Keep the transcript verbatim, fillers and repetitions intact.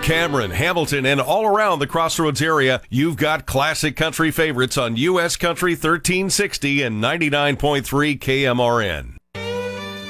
Cameron, Hamilton, and all around the Crossroads area, you've got classic country favorites on U S Country thirteen sixty and ninety-nine point three K M R N.